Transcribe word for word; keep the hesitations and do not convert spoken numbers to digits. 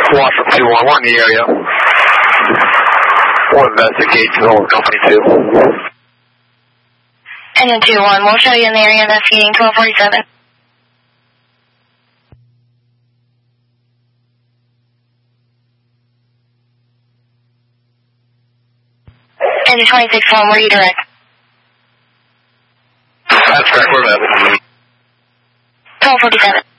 Washington two one, we're in the area. We'll investigate Zone Company two. Engine two one, we'll show you in the area investigating twelve forty-seven. Engine twenty-six one, where are you direct? That's correct, we're available. twelve forty-seven.